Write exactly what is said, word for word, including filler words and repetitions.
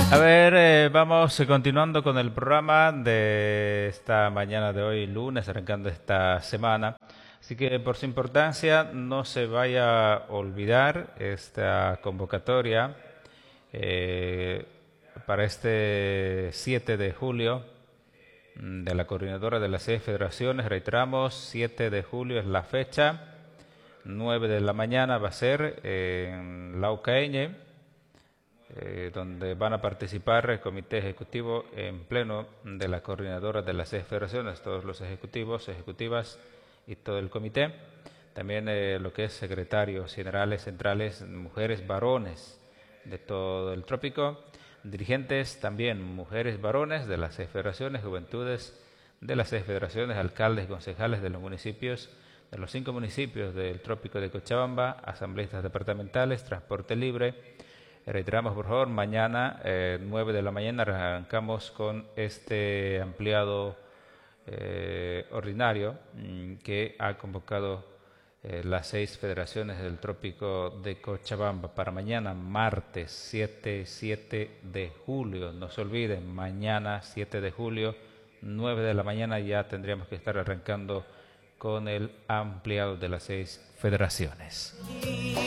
A ver, eh, vamos eh, continuando con el programa de esta mañana de hoy, lunes, arrancando esta semana. Así que por su importancia, no se vaya a olvidar esta convocatoria eh, para este siete de julio mm, de la coordinadora de las seis federaciones. Reiteramos, siete de julio es la fecha, nueve de la mañana va a ser en Laucaeñe, eh, donde van a participar el comité ejecutivo en pleno de la coordinadora de las seis federaciones, todos los ejecutivos, ejecutivas y todo el comité. También eh, lo que es secretarios generales, centrales, mujeres, varones de todo el trópico, dirigentes también, mujeres, varones de las seis federaciones, juventudes de las seis federaciones, alcaldes y concejales de los municipios, de los cinco municipios del trópico de Cochabamba, asambleístas departamentales, transporte libre. Reiteramos, por favor, mañana, eh, nueve de la mañana, arrancamos con este ampliado eh, ordinario mm, que ha convocado eh, las seis federaciones del trópico de Cochabamba para mañana, martes siete, siete de julio. No se olviden, mañana siete de julio, nueve de la mañana, ya tendríamos que estar arrancando con el ampliado de las seis federaciones.